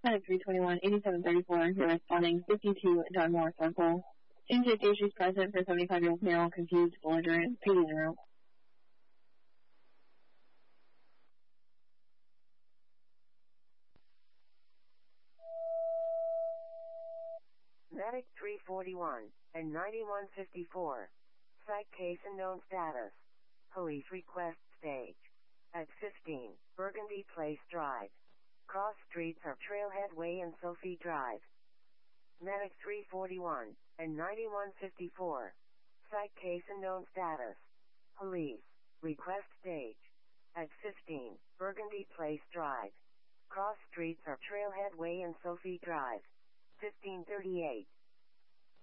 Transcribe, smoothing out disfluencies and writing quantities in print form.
Medic 321, 8734, you're responding 52 John Moore Circle. Intake issues present for 75-year-old male, confused, belligerent, PD en route. Medic 341 and 9154. Psych case and known status. Police request stage. At 15, Burgundy Place Drive. Cross streets are Trailhead Way and Sophie Drive. Medic 341 and 9154. Psych case and known status. Police request stage. At 15, Burgundy Place Drive. Cross streets are Trailhead Way and Sophie Drive. 1538.